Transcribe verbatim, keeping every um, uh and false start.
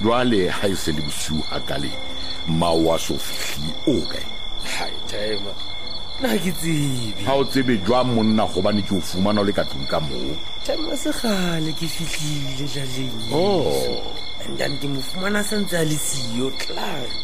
Jwale ha e se le bosiu hakale mmao wa so fihli o kae? Hai Taima, nna ke tsebe. Ha o tsebe jwang monna gobane ke o fumana le ka tlung ka moo? Taima se gale ke fihlile jaleng. Oh. And then ke mo fumana santse a le siyo tla.